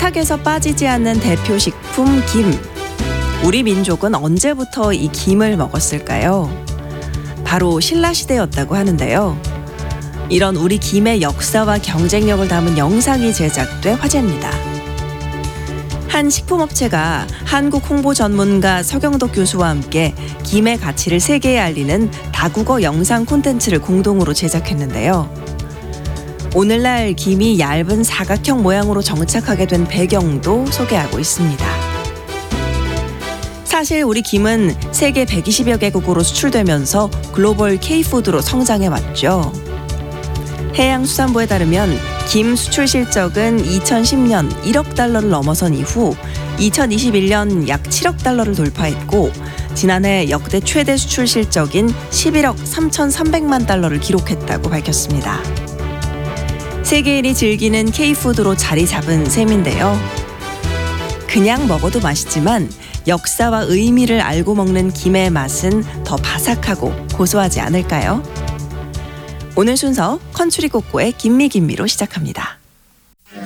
식탁에서 빠지지 않는 대표 식품 김. 우리 민족은 언제부터 이 김을 먹었을까요? 바로 신라시대였다고 하는데요. 이런 우리 김의 역사와 경쟁력을 담은 영상이 제작돼 화제입니다. 한 식품업체가 한국 홍보 전문가 서경덕 교수와 함께 김의 가치를 세계에 알리는 다국어 영상 콘텐츠를 공동으로 제작했는데요. 오늘날 김이 얇은 사각형 모양으로 정착하게 된 배경도 소개하고 있습니다. 사실 우리 김은 세계 120여 개국으로 수출되면서 글로벌 K푸드로 성장해왔죠. 해양수산부에 따르면 김 수출 실적은 2010년 1억 달러를 넘어선 이후 2021년 약 7억 달러를 돌파했고 지난해 역대 최대 수출 실적인 11억 3,300만 달러를 기록했다고 밝혔습니다. 세계인이 즐기는 K푸드로 자리 잡은 셈인데요. 그냥 먹어도 맛있지만 역사와 의미를 알고 먹는 김의 맛은 더 바삭하고 고소하지 않을까요? 오늘 순서 컨츄리 꼬꼬의 김미김미로 시작합니다.